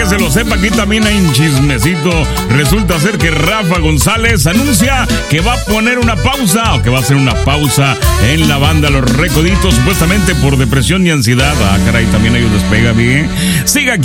se lo sepa, aquí también hay un chismecito. Resulta ser que Rafa González anuncia que va a poner una pausa, o que va a hacer una pausa en la banda Los Recoditos, supuestamente por depresión y ansiedad. Ah, caray, también ellos despegan bien. Siga aquí